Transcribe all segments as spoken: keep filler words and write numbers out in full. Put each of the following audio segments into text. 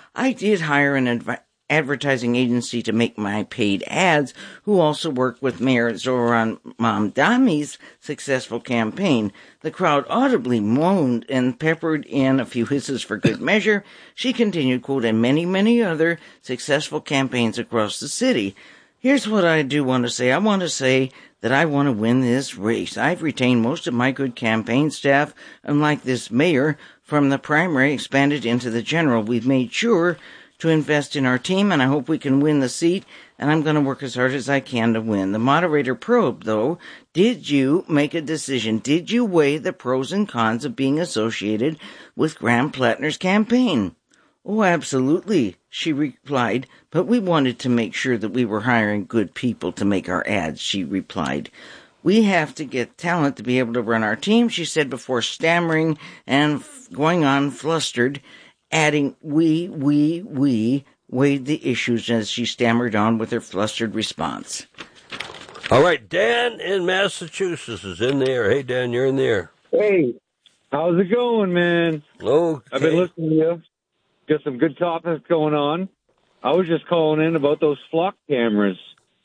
I did hire an adv- advertising agency to make my paid ads, who also worked with Mayor Zoran Mamdani's successful campaign. The crowd audibly moaned and peppered in a few hisses for good measure. She continued, quote, and many, many other successful campaigns across the city. Here's what I do want to say. I want to say that I want to win this race. I've retained most of my good campaign staff, unlike this mayor, from the primary expanded into the general. We've made sure to invest in our team, and I hope we can win the seat, and I'm going to work as hard as I can to win. The moderator probed, though, did you make a decision? Did you weigh the pros and cons of being associated with Graham Plattner's campaign? Oh, absolutely, she replied, but we wanted to make sure that we were hiring good people to make our ads, she replied. We have to get talent to be able to run our team, she said before stammering and f- going on flustered, adding, we, we, we, weighed the issues as she stammered on with her flustered response. All right, Dan in Massachusetts is in there. Hey, Dan, you're in there. Hey, how's it going, man? Okay. I've been listening to you. Got some good topics going on. I was just calling in about those flock cameras.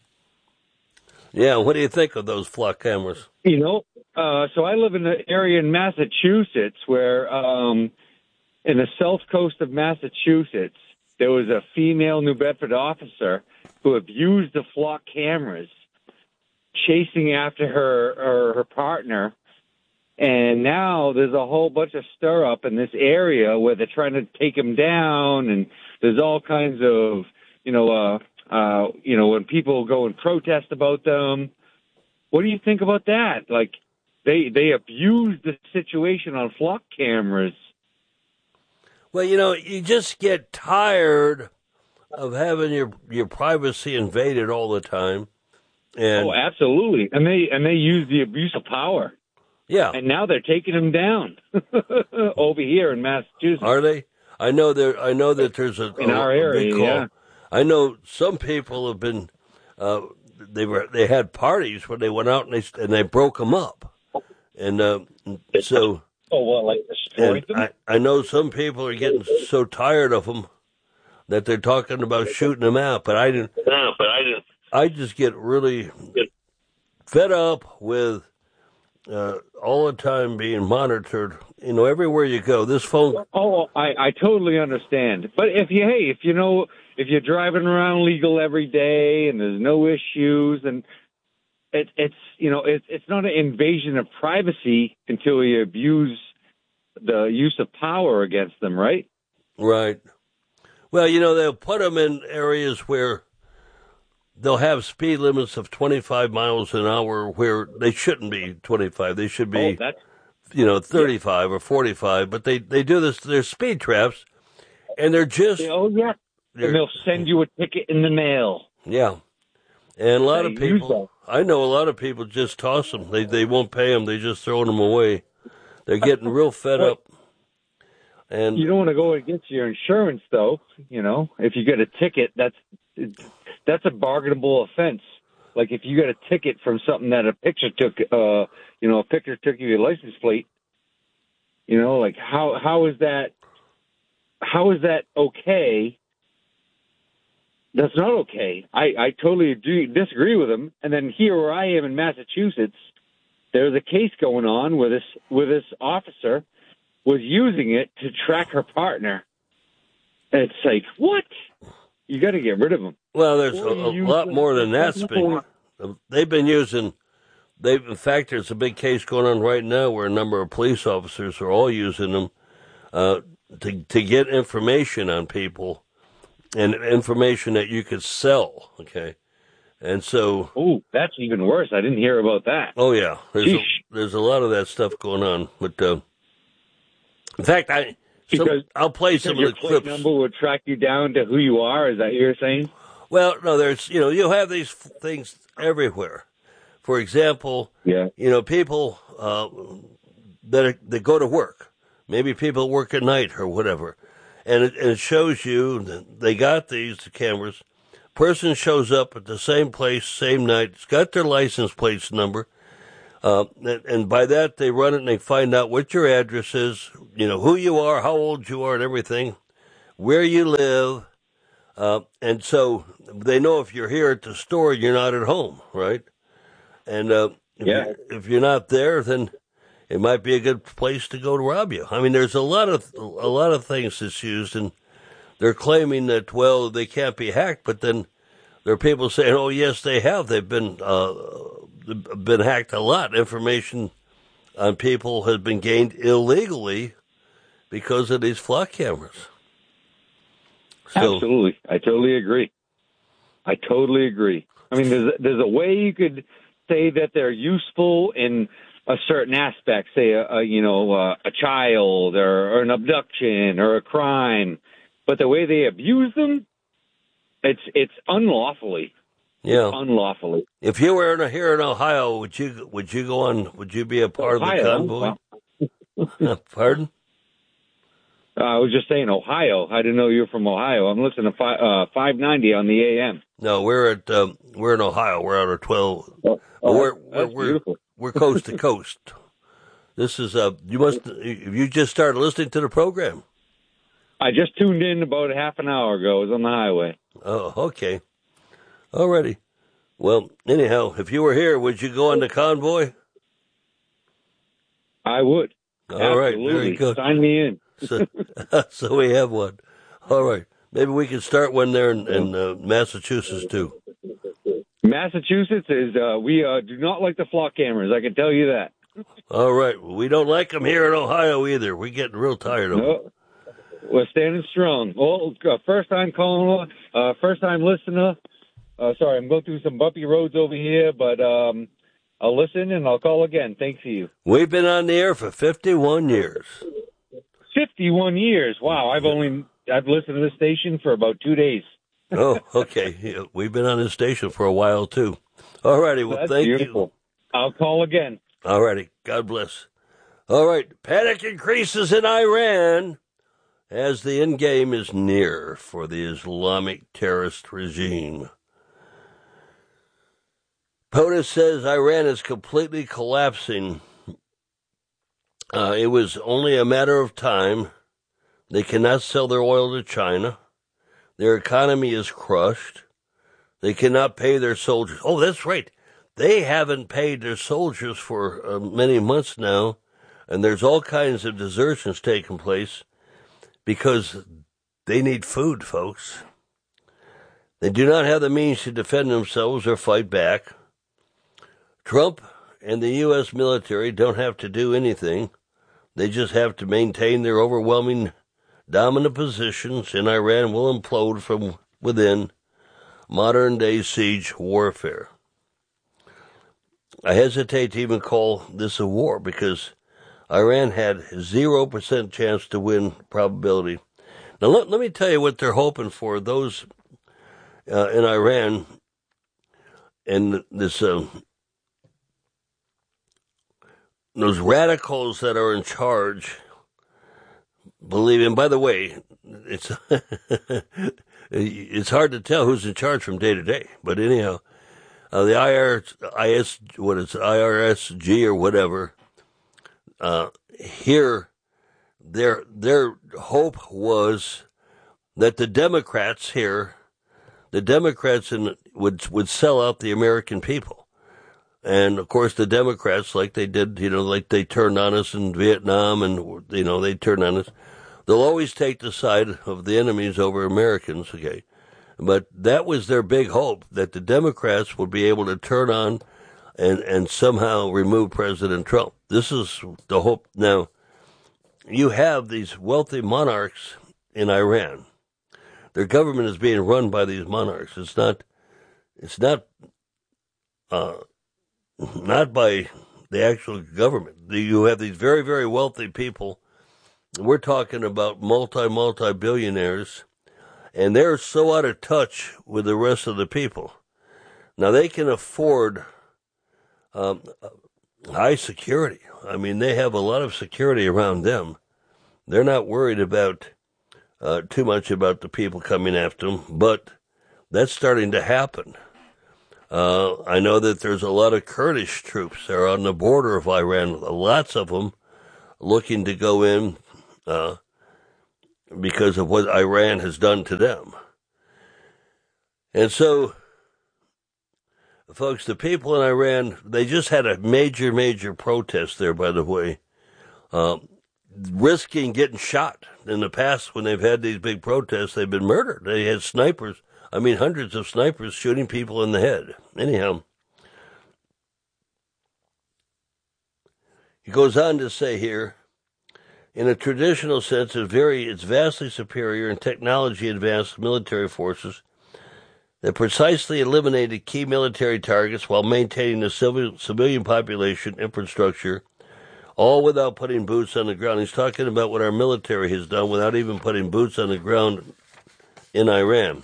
Yeah, what do you think of those flock cameras? You know, uh, so I live in an area in Massachusetts where, um, in the south coast of Massachusetts, there was a female New Bedford officer who abused the flock cameras, chasing after her or her partner. And now there's a whole bunch of stir up in this area where they're trying to take him down, and there's all kinds of, you know, uh, uh, you know, when people go and protest about them. What do you think about that? Like, they they abuse the situation on flock cameras. Well, you know, you just get tired of having your your privacy invaded all the time. And oh, absolutely, and they and they use the abuse of power. Yeah. And now they're taking him down over here in Massachusetts. Are they? I know there. I know that there's a in a, our a area. big call. Yeah. I know some people have been. Uh, they were. They had parties where they went out and they and they broke them up, and uh, so. Oh well, like destroyed them. I, I know some people are getting so tired of them that they're talking about shooting them out. But I didn't. No, but I didn't. I just get really fed up with. Uh, all the time being monitored, you know, everywhere you go. This phone. Oh, I, I totally understand. But if you, hey, if you know, if you're driving around legal every day and there's no issues, and it, it's, you know, it's it's not an invasion of privacy until you abuse the use of power against them, right? Right. Well, you know, they'll put them in areas where they'll have speed limits of twenty-five miles an hour where they shouldn't be twenty-five. They should be, oh, that's, you know, thirty-five yeah. or forty-five. But they, they do this. They're speed traps, and they're just. Oh, yeah. And they'll send you a ticket in the mail. Yeah. And a lot they of people, I know a lot of people just toss them. They, they won't pay them. They just throw them away. They're getting real fed up. And you don't want to go against your insurance, though. You know, if you get a ticket, that's that's a bargainable offense. Like if you get a ticket from something that a picture took, uh, you know, a picture took your license plate. You know, like how how is that? How is that okay? That's not okay. I, I totally do, disagree with him. And then here where I am in Massachusetts, there's a case going on where this where this officer was using it to track her partner. And it's like, what? You got to get rid of them. Well, there's a, a lot more than that's been. They've been using. They've in fact, there's a big case going on right now where a number of police officers are all using them uh, to to get information on people and information that you could sell. Okay, and so. Oh, that's even worse. I didn't hear about that. Oh yeah, there's a, there's a lot of that stuff going on, but. Uh, In fact, I some, I'll play some of the clips. Your plate number will track you down to who you are. Is that what you're saying? Well, no. There's you know you'll have these things everywhere. For example, yeah. you know people uh, that are, that go to work. Maybe people work at night or whatever, and it, and it shows you that they got these cameras. Person shows up at the same place, same night. It's got their license plate number. Uh, and, and by that, they run it and they find out what your address is, you know, who you are, how old you are, and everything. where you live, uh, and so they know if you're here at the store, you're not at home, right? And uh, if, Yeah. you're, if you're not there, then it might be a good place to go to rob you. I mean, there's a lot of a lot of things that's used, and they're claiming that, well, they can't be hacked, but then there are people saying, oh, yes, they have. They've been uh, been hacked a lot. Information on people has been gained illegally because of these flock cameras. So, absolutely. I totally agree. I totally agree. I mean, there's, there's a way you could say that they're useful in a certain aspect, say, a, a you know, uh, a child or, or an abduction or a crime. But the way they abuse them, it's it's unlawfully. yeah. It's unlawfully. If you were in, here in Ohio, would you would you go on? Would you be a part Ohio, of the convoy? wow. Pardon? Uh, I was just saying Ohio. I didn't know you were from Ohio. I'm listening to fi- uh, five ninety on the A M. No, we're at um, we're in Ohio. We're out of twelve. Oh, oh, we're that's we're we're, beautiful. we're coast to coast. This is uh you must you just started listening to the program. I just tuned in about half an hour ago. I was on the highway. Oh, okay. Alrighty. Well, anyhow, if you were here, would you go on the convoy? I would. All right, Absolutely. very good. Sign me in. So, so we have one. All right. Maybe we can start one there in, in uh, Massachusetts, too. Massachusetts is, uh, we uh, do not like the flock cameras. I can tell you that. All right. We don't like them here in Ohio either. We're getting real tired of them. No, we're standing strong. Well, uh, first time calling, uh, first time listener. Uh, sorry, I'm going through some bumpy roads over here, but um, I'll listen and I'll call again. Thanks to you. We've been on the air for fifty-one years. fifty-one years. Wow, I've only I've listened to this station for about two days. Oh, okay. Yeah, we've been on this station for a while, too. All righty. Well, That's thank beautiful. you. I'll call again. All righty. God bless. All right. Panic increases in Iran as the end game is near for the Islamic terrorist regime. POTUS says Iran is completely collapsing. Uh, it was only a matter of time. They cannot sell their oil to China. Their economy is crushed. They cannot pay their soldiers. Oh, that's right. They haven't paid their soldiers for uh, many months now, and there's all kinds of desertions taking place because they need food, folks. They do not have the means to defend themselves or fight back. Trump and the U S military don't have to do anything. They just have to maintain their overwhelming dominant positions, and Iran will implode from within. Modern-day siege warfare. I hesitate to even call this a war because Iran had zero percent chance to win probability. Now, let, let me tell you what they're hoping for, those uh, in Iran and this... Uh, Those radicals that are in charge believe, and by the way, it's it's hard to tell who's in charge from day to day. But anyhow, uh, the I R S, what is it, I R S G or whatever, uh, here, their their hope was that the Democrats here, the Democrats in, would would sell out the American people. And, of course, the Democrats, like they did, you know, like they turned on us in Vietnam and, you know, they turned on us. They'll always take the side of the enemies over Americans, okay? But that was their big hope, that the Democrats would be able to turn on and, and somehow remove President Trump. This is the hope. Now, you have these wealthy monarchs in Iran. Their government is being run by these monarchs. It's not, it's not, uh, not by the actual government. You have these very, very wealthy people. We're talking about multi, multi-billionaires, and they're so out of touch with the rest of the people. Now, they can afford um, high security. I mean, they have a lot of security around them. They're not worried about uh, too much about the people coming after them, but that's starting to happen. Uh, I know that there's a lot of Kurdish troops that are on the border of Iran, lots of them looking to go in, uh, because of what Iran has done to them. And so, folks, the people in Iran, they just had a major, major protest there, by the way, uh, risking getting shot. In the past, when they've had these big protests, they've been murdered. They had snipers, I mean hundreds of snipers shooting people in the head. Anyhow, he goes on to say here, in a traditional sense, it's very, it's vastly superior in technology advanced military forces that precisely eliminated key military targets while maintaining the civil, civilian population infrastructure, all without putting boots on the ground. He's talking about what our military has done without even putting boots on the ground in Iran.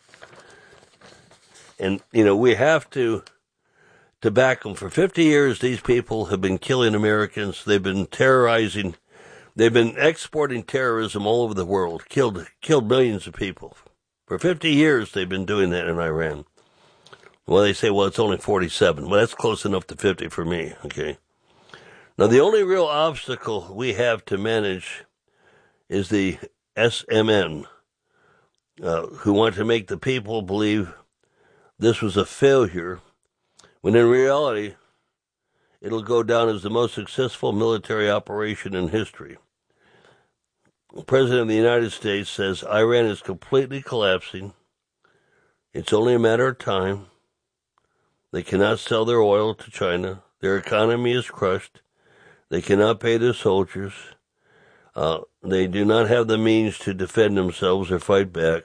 And, you know, we have to, to back them. For fifty years, these people have been killing Americans. They've been terrorizing. They've been exporting terrorism all over the world, killed, killed millions of people. For fifty years, they've been doing that in Iran. Well, they say, well, it's only forty-seven. Well, that's close enough to fifty for me, okay? Now, the only real obstacle we have to manage is the S M N, uh, who want to make the people believe this was a failure, when in reality, it'll go down as the most successful military operation in history. The President of the United States says Iran is completely collapsing. It's only a matter of time. They cannot sell their oil to China. Their economy is crushed. They cannot pay their soldiers. Uh, they do not have the means to defend themselves or fight back.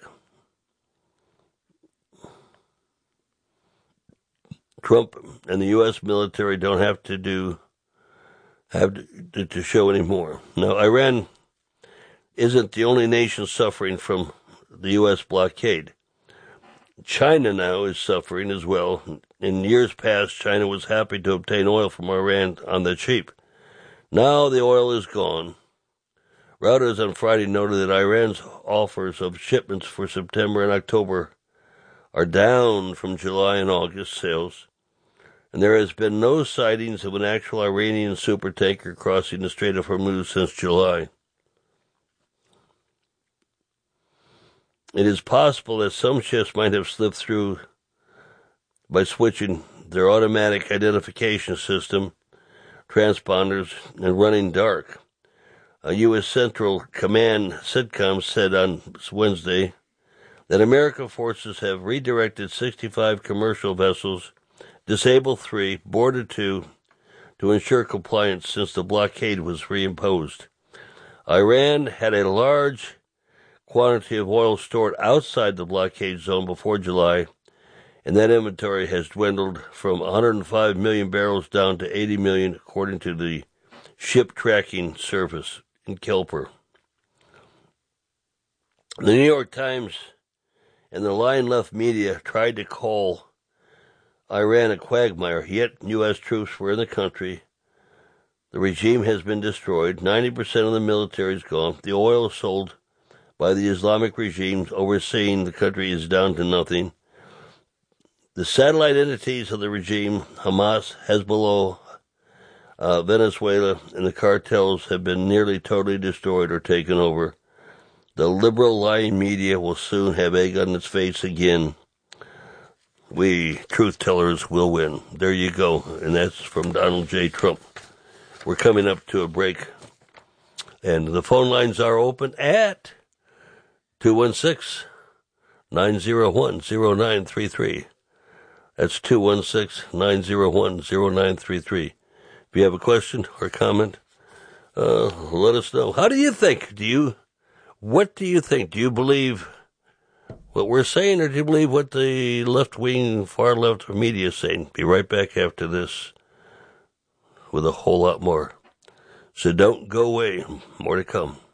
Trump and the U S military don't have to do have to, to show anymore. Now, Iran isn't the only nation suffering from the U S blockade. China now is suffering as well. In years past, China was happy to obtain oil from Iran on the cheap. Now the oil is gone. Reuters on Friday noted that Iran's offers of shipments for September and October are down from July and August sales, and there has been no sightings of an actual Iranian supertanker crossing the Strait of Hormuz since July. It is possible that some ships might have slipped through by switching their automatic identification system, transponders, and running dark. A U S Central Command CENTCOM said on Wednesday that American forces have redirected sixty-five commercial vessels, disabled three, boarded two, to ensure compliance since the blockade was reimposed. Iran had a large quantity of oil stored outside the blockade zone before July, and that inventory has dwindled from one hundred five million barrels down to eighty million, according to the ship tracking service in Kelper. The New York Times and the line left media tried to call Iran a quagmire, yet U S troops were in the country. The regime has been destroyed. ninety percent of the military is gone. The oil sold by the Islamic regime overseeing the country is down to nothing. The satellite entities of the regime, Hamas, Hezbollah, uh, Venezuela, and the cartels have been nearly totally destroyed or taken over. The liberal lying media will soon have egg on its face again. We, truth tellers, will win. There you go. And that's from Donald J. Trump. We're coming up to a break. And the phone lines are open at two one six, nine zero one, zero nine three three. That's two one six, nine zero one, zero nine three three. If you have a question or comment, uh, let us know. How do you think? Do you, what do you think? Do you believe what we're saying, or do you believe what the left-wing, far-left media is saying? Be right back after this with a whole lot more. So don't go away. More to come.